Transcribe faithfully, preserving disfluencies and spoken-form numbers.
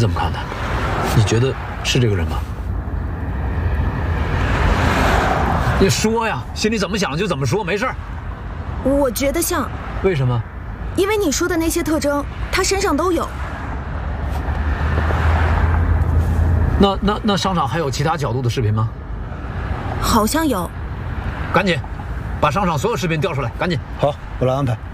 怎么看的？你觉得是这个人吗？你说呀，心里怎么想就怎么说，没事儿。 我觉得像。 为什么？ 因为你说的那些特征，他身上都有。 那那那商场还有其他角度的视频吗？ 好像有。 赶紧把商场所有视频调出来，赶紧。 好，我来安排。